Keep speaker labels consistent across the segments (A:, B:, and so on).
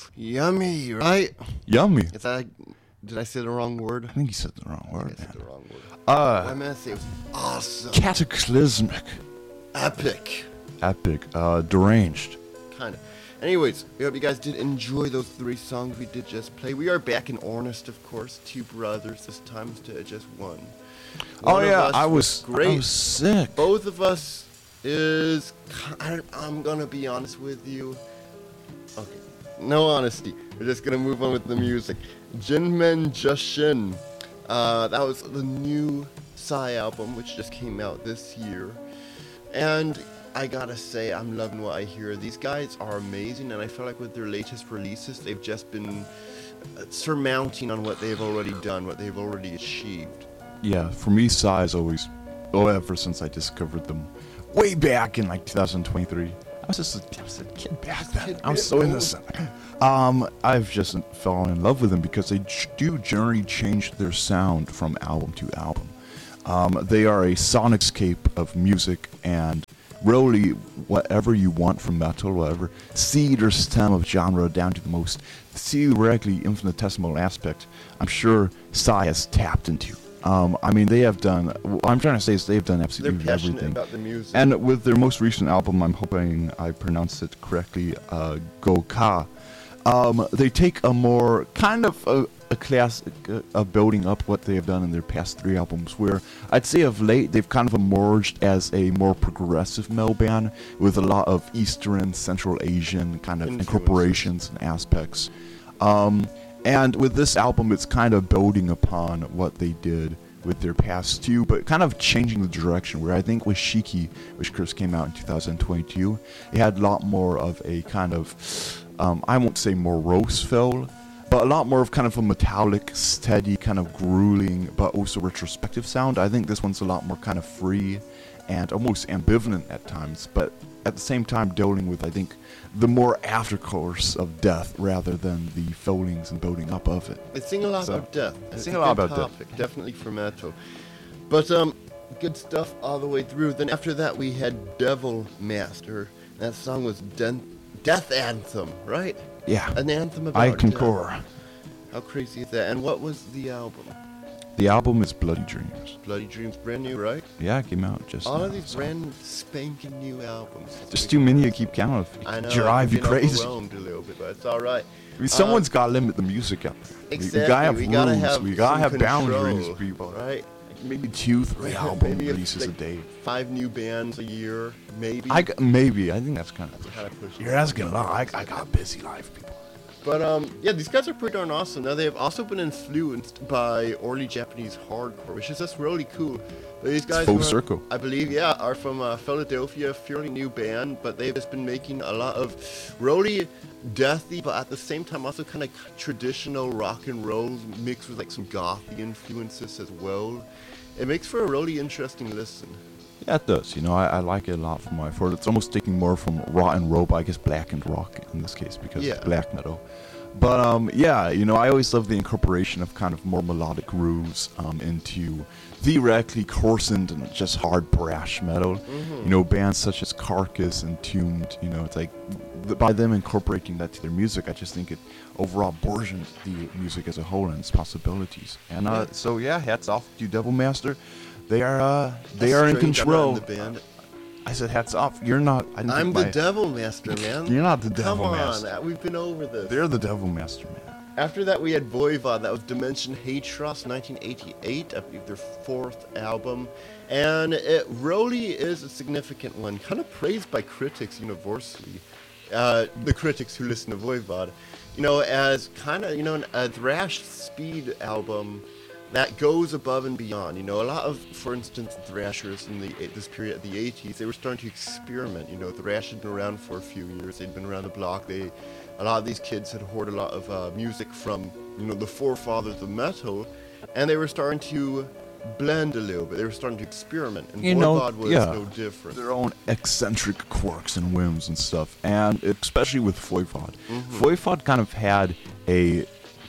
A: Yummy, right?
B: Yummy.
A: Is that, did I say the wrong word?
B: I think you said the wrong word.
A: I said the wrong word.
B: Uh,
A: I'm gonna say it was awesome.
B: Cataclysmic.
A: Epic.
B: Epic. Deranged.
A: Kind of. Anyways, we hope you guys did enjoy those 3 songs we did just play. We are back in earnest, of course. 2 brothers this time instead of just one. One of us
B: I was
A: great.
B: sick.
A: Both of us is. I'm gonna be honest with you. Okay, no honesty. We're just gonna move on with the music. Jinmen Jushin. That was the new Psy album, which just came out this year. And I gotta say, I'm loving what I hear. These guys are amazing, and I feel like with their latest releases, they've just been surmounting on what they've already done, what they've already achieved.
B: Yeah, for me, Psy is always, ever since I discovered them way back in like 2023. I was a kid back then. I was so innocent. I've just fallen in love with them because they do generally change their sound from album to album. They are a sonicscape of music, and really whatever you want from metal, whatever seed or stem of genre down to the most theoretically infinitesimal aspect, I'm sure Psy has tapped into. I mean, they have done, what I'm trying to say is they've done absolutely
A: They're passionate
B: everything.
A: about the music.
B: And with their most recent album, I'm hoping I pronounced it correctly, Go-Ka, they take a more kind of a classic of building up what they have done in their past 3 albums, where I'd say of late they've kind of emerged as a more progressive metal band with a lot of Eastern, Central Asian kind of incorporations and aspects. And with this album, it's kind of building upon what they did with their past 2, but kind of changing the direction, where I think with Shiki, which first came out in 2022, it had a lot more of a kind of, I won't say morose feel, but a lot more of kind of a metallic, steady, kind of grueling, but also retrospective sound. I think this one's a lot more kind of free and almost ambivalent at times, but at the same time dealing with, I think, the more aftercourse of death rather than the feelings and building up of it.
A: They sing a lot about death.
B: They sing a lot about
A: death. Definitely for metal. But, good stuff all the way through. Then after that, we had Devil Master. That song was Death Anthem, right?
B: Yeah.
A: An anthem about
B: I concur.
A: death. How crazy is that? And what was the album?
B: The album is Bloody Dreams.
A: Bloody Dreams, brand new, right?
B: Yeah, it came out just
A: all
B: now,
A: of these
B: so.
A: brand spanking new albums.
B: There's too many to keep count of.
A: I know.
B: Drive you
A: I've been
B: crazy.
A: overwhelmed a little bit, but it's all right.
B: I mean, someone's got to limit the music out there.
A: Exactly.
B: We gotta have
A: we gotta
B: rules.
A: have
B: We gotta
A: some
B: have boundaries,
A: control,
B: people.
A: right?
B: Maybe 2-3 album
A: Maybe
B: releases
A: like
B: a day.
A: 5 new bands a year, maybe.
B: Maybe. I think that's kind of.
A: Kinda pushing
B: You're asking a lot. I got a busy life, people.
A: But yeah, these guys are pretty darn awesome. Now they have also been influenced by early Japanese hardcore, which is just really cool. But these guys,
B: full circle.
A: I believe, yeah, are from Philadelphia, fairly new band, but they've just been making a lot of really deathy, but at the same time also kind of traditional rock and roll mixed with like some gothy influences as well. It makes for a really interesting listen.
B: Yeah, it does. You know, I like it a lot from my for it's almost taking more from raw and roll, but I guess black and rock in this case because it's black metal. But yeah, you know, I always love the incorporation of kind of more melodic grooves into theoretically coarsened and just hard brash metal. Mm-hmm. You know, bands such as Carcass and Tuned. You know, it's like by them incorporating that to their music, I just think it overall burgeons the music as a whole and its possibilities. And so yeah, hats off to Devil Master. They are in control.
A: I'm not in the band.
B: I said hats off. You're not.
A: I'm the Devil Master, man.
B: You're not the Devil Master.
A: Come on, we've been over this.
B: They're the Devil Master, man.
A: After that, we had Voivod. That was Dimension Hatros, 1988. I believe their 4th album. And it really is a significant one. Kind of praised by critics universally. The critics who listen to Voivod. You know, as kind of, you know, a thrash speed album that goes above and beyond. You know, a lot of, for instance, thrashers in this period of the 80s, they were starting to experiment. You know, thrash had been around for a few years. They'd been around the block. A lot of these kids had heard a lot of music from, you know, the forefathers of metal, and they were starting to blend a little bit. They were starting to experiment, and Voivod was no different.
B: Their own eccentric quirks and whims and stuff, and especially with Voivod. Mm-hmm. Voivod kind of had a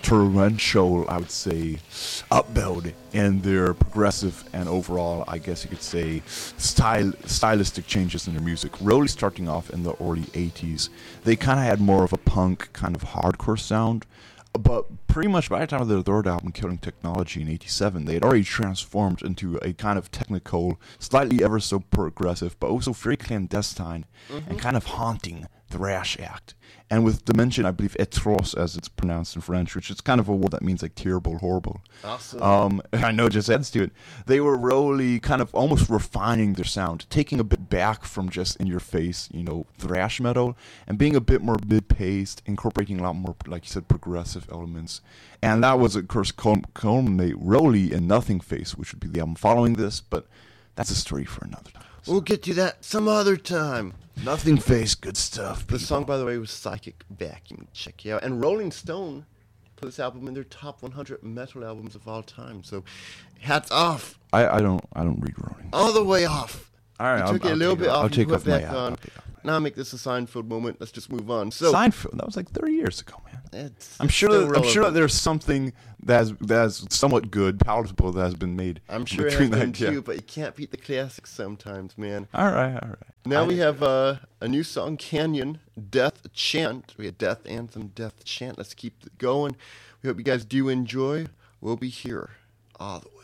B: torrential, I would say, upbuild in their progressive and overall, I guess you could say, stylistic changes in their music. Really starting off in the early 80s, they kind of had more of a punk, kind of hardcore sound. But pretty much by the time of their third album, Killing Technology, in '87, they had already transformed into a kind of technical, slightly ever so progressive, but also very clandestine and kind of haunting thrash act. And with Dimension, I believe atroce, as it's pronounced in French, which is kind of a word that means like terrible, horrible.
A: Awesome.
B: I know it just adds to it. They were really kind of almost refining their sound, taking a bit back from just in your face, thrash metal, and being a bit more mid-paced, incorporating a lot more, like you said, progressive elements. And that was, of course, culminate really in Nothing Face, which would be the album following this, but that's a story for another time.
A: We'll get to that some other time.
B: Nothing Face, good stuff.
A: The song, by the way, was Psychic Vacuum. Check it out. And Rolling Stone put this album in their top 100 metal albums of all time. So, hats off.
B: I don't read Rolling.
A: All the way off.
B: All right,
A: you took it a little bit off.
B: I'll take
A: put
B: off my
A: back
B: hat.
A: on. Now make this a Seinfeld moment. Let's just move on. So
B: Seinfeld, that was like 30 years ago, man.
A: it's
B: I'm sure
A: still
B: that
A: relevant.
B: there's something that's somewhat good, palatable, that has been made.
A: I'm sure it has
B: between
A: been
B: that, yeah.
A: too, but you can't beat the classics sometimes, man.
B: All right.
A: Now we have a new song, Canyon, Death Chant. We have Death Anthem, Death Chant. Let's keep it going. We hope you guys do enjoy. We'll be here all the way.